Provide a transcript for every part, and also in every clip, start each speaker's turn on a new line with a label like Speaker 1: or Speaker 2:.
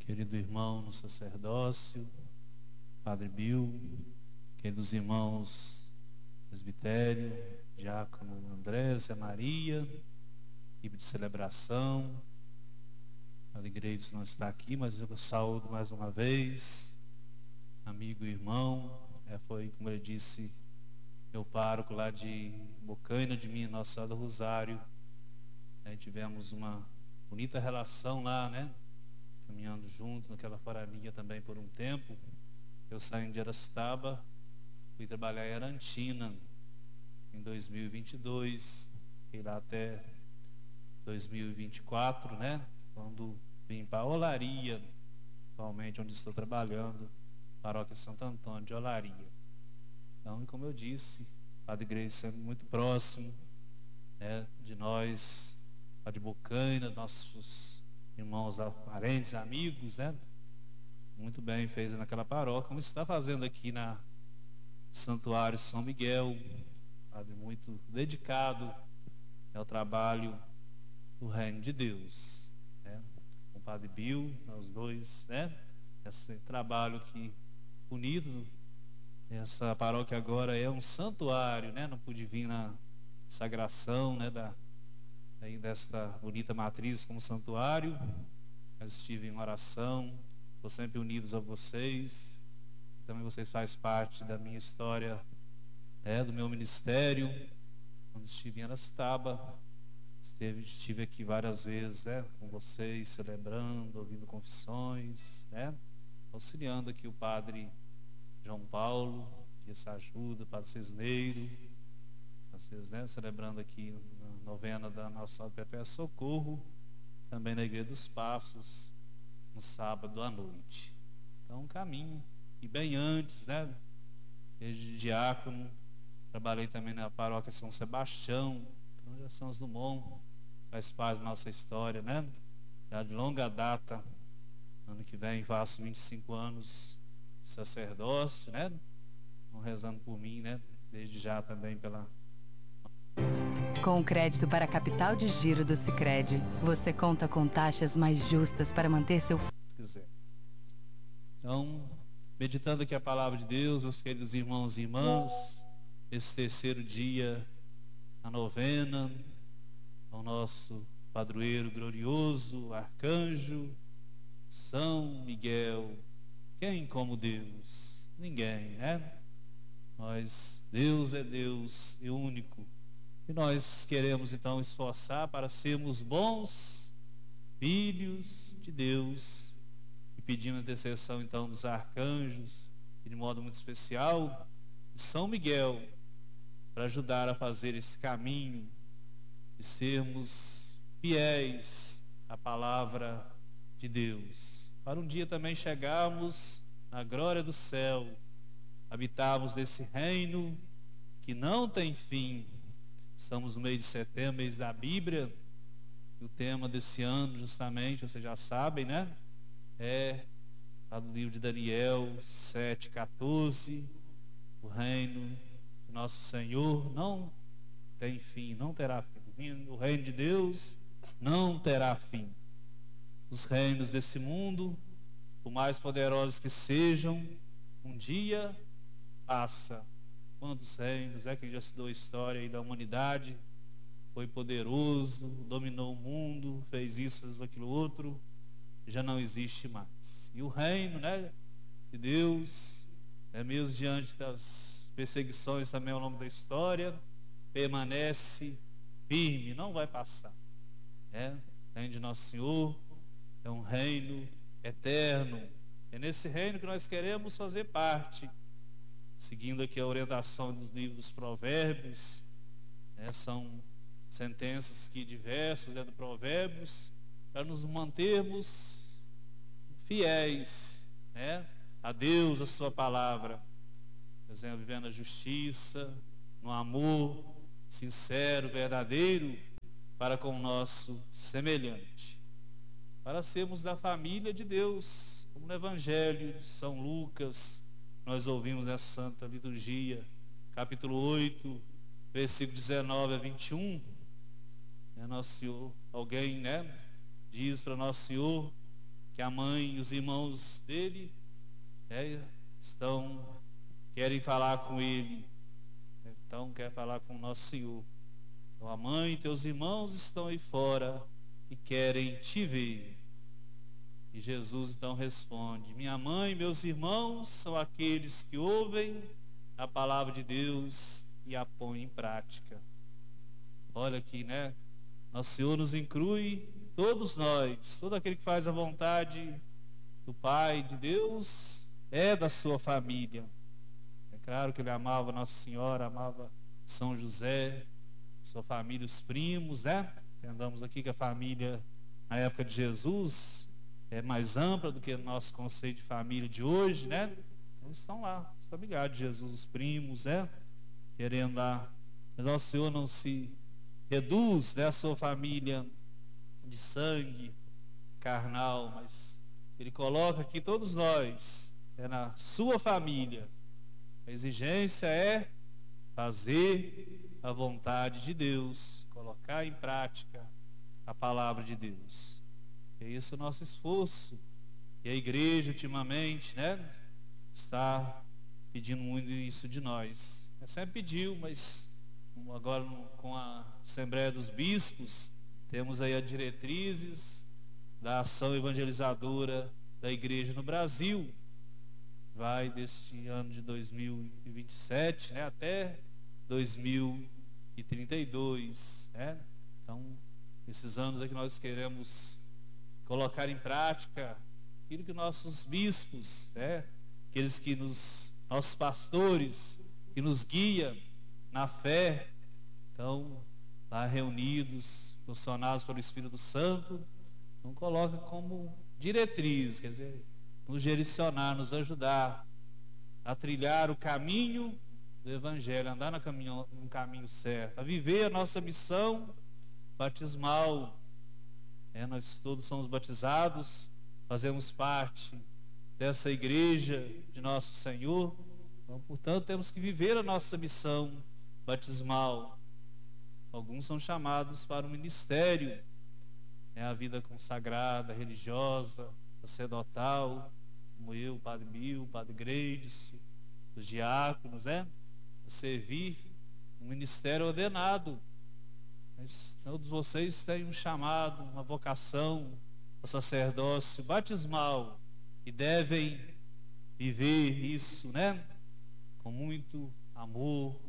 Speaker 1: querido irmão no sacerdócio, Padre Bill, queridos irmãos presbitério, diácono André, Zé Maria, equipe de celebração. Alegrei de não estar aqui, mas eu saúdo mais uma vez, amigo e irmão. Foi, como ele disse, meu pároco lá de Bocaina, de minha Nossa Senhora do Rosário. Tivemos uma bonita relação lá, caminhando junto naquela forania também por um tempo. Eu saindo de Aracitaba, fui trabalhar em Arantina em 2022, fiquei lá até 2024, quando vim para Olaria, atualmente onde estou trabalhando, paróquia Santo Antônio de Olaria. Então, como eu disse, Padre Igreja sempre muito próximo, de nós, lá de Bocaina, nossos irmãos, parentes, amigos, muito bem fez naquela paróquia, como está fazendo aqui na Santuário São Miguel, Padre muito dedicado ao trabalho do Reino de Deus, com o Padre Bill, nós dois, esse trabalho que bonito. Essa paróquia agora é um santuário, não pude vir na sagração, desta bonita matriz como santuário, mas estive em oração, estou sempre unidos a vocês, também vocês fazem parte da minha história, do meu ministério. Quando estive em Aracitaba, estive aqui várias vezes, com vocês, celebrando, ouvindo confissões, auxiliando aqui o Padre João Paulo, que essa ajuda, Padre Cisneiro, vocês, celebrando aqui a novena da Nossa Senhora Perpétua Socorro, também na Igreja dos Passos, no sábado à noite. Então, um caminho. E bem antes, desde diácono, trabalhei também na paróquia São Sebastião, então já São Dumont, faz parte da nossa história, já de longa data. Ano que vem faço 25 anos de sacerdócio, Estão rezando por mim, desde já também pela...
Speaker 2: Com o crédito para a capital de giro do Sicredi, você conta com taxas mais justas para manter seu...
Speaker 1: Se quiser. Então, meditando aqui a palavra de Deus, meus queridos irmãos e irmãs, esse terceiro dia, a novena, ao nosso padroeiro glorioso, arcanjo, São Miguel. Quem como Deus? Ninguém, Deus é Deus e único. E nós queremos então esforçar para sermos bons filhos de Deus, e pedindo a intercessão então dos arcanjos, e de modo muito especial de São Miguel, para ajudar a fazer esse caminho de sermos fiéis à palavra de Deus, para um dia também chegarmos na glória do céu, habitarmos nesse reino que não tem fim. Estamos no mês de setembro, mês da Bíblia, e o tema desse ano, justamente, vocês já sabem, é lá do livro de Daniel 7:14, o reino do nosso Senhor não tem fim, não terá fim. O reino de Deus não terá fim. Os reinos desse mundo, por mais poderosos que sejam, um dia passa. Quantos reinos quem já estudou a história aí da humanidade, foi poderoso, dominou o mundo, fez isso, aquilo outro, já não existe mais. E o reino, de Deus, mesmo diante das perseguições também ao longo da história, permanece firme, não vai passar. O reino de Nosso Senhor é um reino eterno. É nesse reino que nós queremos fazer parte, seguindo aqui a orientação dos livros dos Provérbios, são sentenças que diversas do Provérbios, para nos mantermos fiéis, a Deus, a sua palavra, por exemplo, vivendo a justiça, no amor sincero, verdadeiro, para com o nosso semelhante, para sermos da família de Deus, como no Evangelho de São Lucas, nós ouvimos essa santa liturgia, capítulo 8, versículo 19 a Nosso Senhor, alguém, diz para Nosso Senhor que que a mãe e os irmãos dele querem falar com ele. Então quer falar com o nosso Senhor. Então a mãe e teus irmãos estão aí fora e querem te ver. E Jesus então responde: minha mãe e meus irmãos são aqueles que ouvem a palavra de Deus e a põem em prática. Olha aqui, né? Nosso Senhor nos inclui, todos nós, todo aquele que faz a vontade do Pai, de Deus, é da sua família. É claro que ele amava Nossa Senhora, amava São José, sua família, os primos, né? Entendamos aqui que a família na época de Jesus é mais ampla do que o nosso conceito de família de hoje, né? Então estão lá, os familiares de Jesus, os primos, querendo lá. Mas Nosso Senhor não se reduz, a sua família de sangue carnal, mas ele coloca aqui todos nós, na sua família. A exigência é fazer a vontade de Deus, colocar em prática a palavra de Deus. É esse o nosso esforço. E a igreja ultimamente, está pedindo muito isso de nós. Sempre pediu, mas agora com a Assembleia dos Bispos, temos aí as diretrizes da ação evangelizadora da igreja no Brasil. Vai deste ano de 2027, até 2032, Então, esses anos que nós queremos colocar em prática aquilo que nossos bispos, aqueles que nossos pastores, que nos guiam na fé, então, lá reunidos, funcionados pelo Espírito Santo, não coloca como diretriz, quer dizer, nos direcionar, nos ajudar a trilhar o caminho do Evangelho, andar no caminho certo, a viver a nossa missão batismal. Nós todos somos batizados, fazemos parte dessa igreja de nosso Senhor, então, portanto, temos que viver a nossa missão batismal. Alguns são chamados para o ministério, a vida consagrada, religiosa, sacerdotal, como eu, o Padre Mil, o Padre Greides, os diáconos, a servir um ministério ordenado. Mas todos vocês têm um chamado, uma vocação ao sacerdócio batismal e devem viver isso, com muito amor,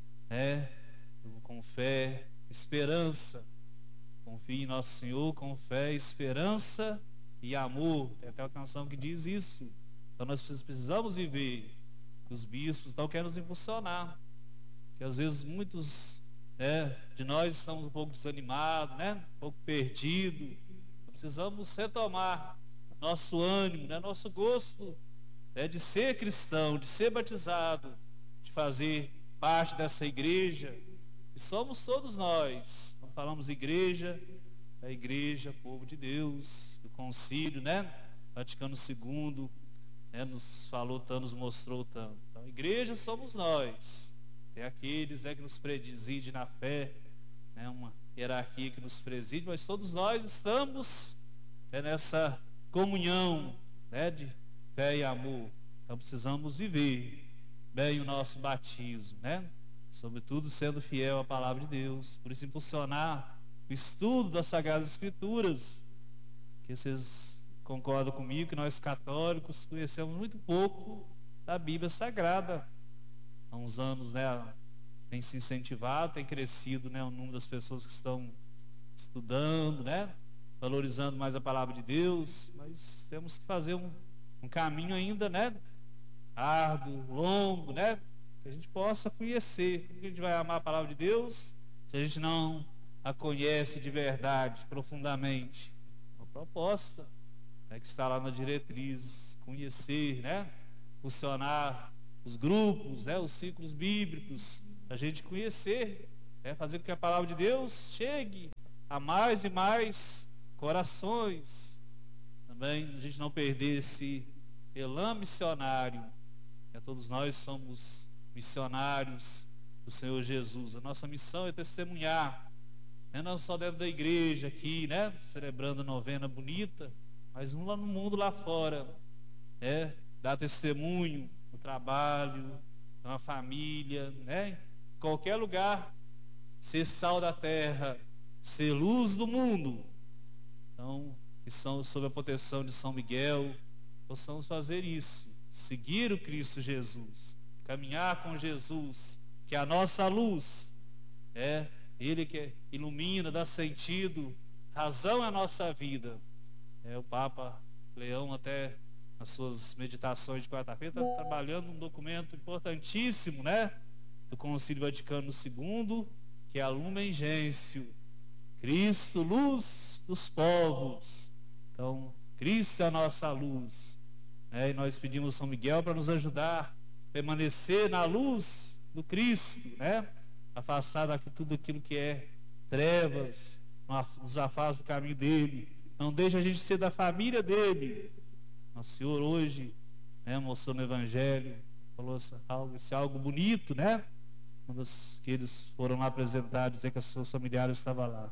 Speaker 1: com fé, esperança. Confie em Nosso Senhor com fé, esperança e amor. Tem até uma canção que diz isso. Então nós precisamos viver. Os bispos então querem nos impulsionar, que às vezes muitos de nós estamos um pouco desanimados, um pouco perdidos. Precisamos retomar nosso ânimo, nosso gosto de ser cristão, de ser batizado, de fazer parte dessa igreja. E somos todos nós. Quando falamos igreja, a igreja, povo de Deus, o concílio, Vaticano II, nos falou tanto, nos mostrou tanto. Então, a igreja somos nós. É aqueles que nos presidem na fé, uma hierarquia que nos preside, mas todos nós estamos nessa comunhão de fé e amor. Então precisamos viver bem o nosso batismo, sobretudo sendo fiel à palavra de Deus. Por isso impulsionar o estudo das Sagradas Escrituras, que vocês concordam comigo que nós católicos conhecemos muito pouco da Bíblia Sagrada. Há uns anos, tem se incentivado, tem crescido, o número das pessoas que estão estudando, valorizando mais a palavra de Deus, mas temos que fazer um caminho ainda, árduo, longo, que a gente possa conhecer. Como que a gente vai amar a palavra de Deus se a gente não a conhece de verdade, profundamente? Uma proposta que está lá na diretriz, conhecer, funcionar os grupos, os ciclos bíblicos, a gente conhecer, fazer com que a palavra de Deus chegue a mais e mais corações. Também a gente não perder esse elan missionário. Todos nós somos missionários do Senhor Jesus. A nossa missão é testemunhar, não só dentro da igreja aqui, celebrando a novena bonita, mas um lá no mundo lá fora, dar testemunho no trabalho, na família, em qualquer lugar, ser sal da terra, ser luz do mundo. Então, que são sob a proteção de São Miguel, possamos fazer isso, seguir o Cristo Jesus, caminhar com Jesus, que é a nossa luz, Ele que ilumina, dá sentido, razão à nossa vida. O Papa Leão, até nas suas meditações de quarta-feira, está trabalhando um documento importantíssimo, do Concílio Vaticano II, que é a Lumen Gentium, Cristo, luz dos povos. Então, Cristo é a nossa luz, e nós pedimos São Miguel para nos ajudar a permanecer na luz do Cristo, afastar daqui tudo aquilo que é trevas, nos afasta do caminho dele, não deixa a gente ser da família dele. Nosso Senhor hoje, mostrou no Evangelho, falou algo bonito, quando que eles foram lá apresentar, dizer que os seus familiares estavam lá.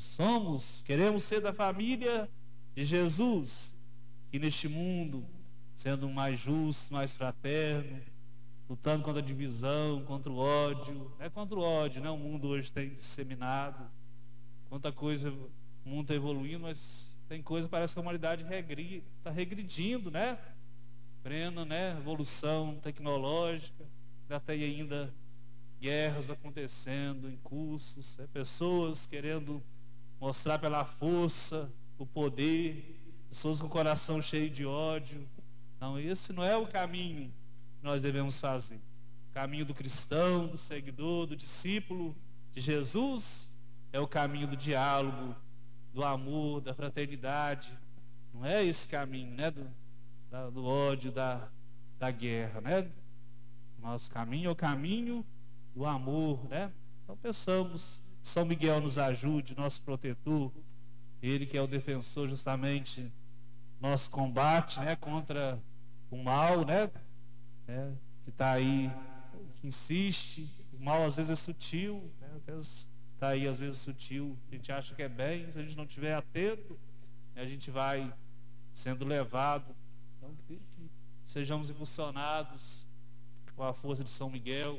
Speaker 1: Nós queremos ser da família de Jesus, que neste mundo, sendo mais justo, mais fraterno, lutando contra a divisão, contra o ódio, não é contra o ódio, o mundo hoje tem disseminado, quanta coisa, o mundo está evoluindo, mas tem coisa, parece que a humanidade está regredindo, Prendo, evolução tecnológica, ainda guerras acontecendo em cursos, pessoas querendo mostrar pela força, o poder, pessoas com o coração cheio de ódio. Não, esse não é o caminho que nós devemos fazer. O caminho do cristão, do seguidor, do discípulo de Jesus é o caminho do diálogo, do amor, da fraternidade. Não é esse caminho, do ódio, da guerra, Nosso caminho é o caminho do amor, Então peçamos, São Miguel nos ajude, nosso protetor, ele que é o defensor justamente nosso combate, contra o mal, que está aí, que insiste. O mal às vezes é sutil, está aí às vezes sutil, a gente acha que é bem, se a gente não estiver atento, a gente vai sendo levado. Então que sejamos impulsionados com a força de São Miguel,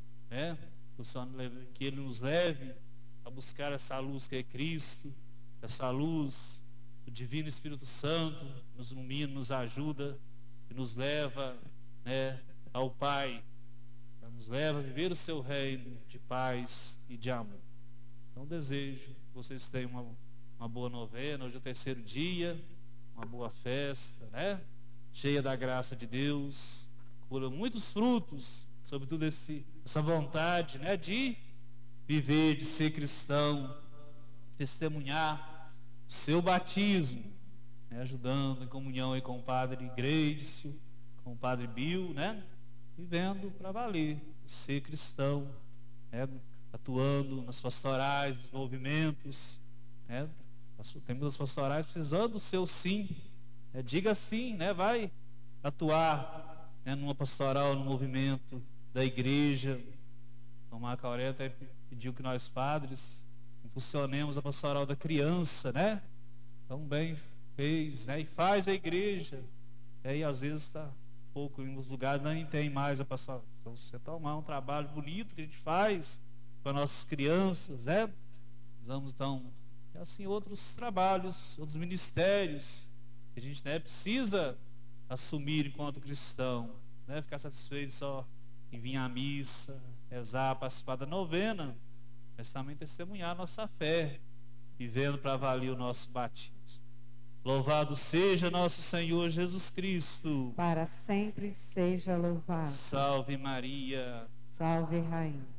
Speaker 1: que ele nos leve a buscar essa luz que é Cristo, essa luz do Divino Espírito Santo, nos ilumina, nos ajuda e nos leva ao Pai, nos leva a viver o seu reino de paz e de amor. Então desejo que vocês tenham uma boa novena, hoje é o 3º dia, uma boa festa, cheia da graça de Deus, colha muitos frutos, sobretudo essa vontade, de viver, de ser cristão, testemunhar o seu batismo, ajudando em comunhão aí com o Padre Greidio, com o Padre Bill, vivendo para valer, ser cristão, atuando nas pastorais, nos movimentos, Nós temos as pastorais precisando do seu sim, diga sim, vai atuar numa pastoral, no movimento da igreja. Então Marco Aurélio até pediu que nós padres impulsionemos a pastoral da criança, Então bem fez, e faz a igreja. E às vezes está pouco em uns lugares, nem tem mais a pastoral. Então você tomar um trabalho bonito que a gente faz com as nossas crianças, Vamos então, e assim outros trabalhos, outros ministérios que a gente precisa assumir enquanto cristão, ficar satisfeito só em vir à missa, rezar, participar da novena, mas também testemunhar a nossa fé, vivendo para valer o nosso batismo. Louvado seja nosso Senhor Jesus Cristo.
Speaker 3: Para sempre seja louvado.
Speaker 1: Salve Maria.
Speaker 3: Salve Rainha.